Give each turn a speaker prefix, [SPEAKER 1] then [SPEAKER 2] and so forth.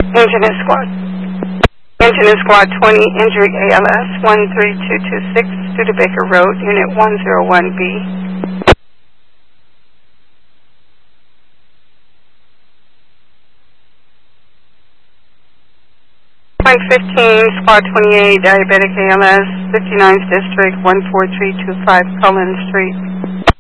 [SPEAKER 1] Engine is Squad. Engine is Squad 20, injury ALS 13226, Studebaker Road, Unit 101B. Point 15, Squad 28, Diabetic ALS, 59th District, 14325 Cullen Street.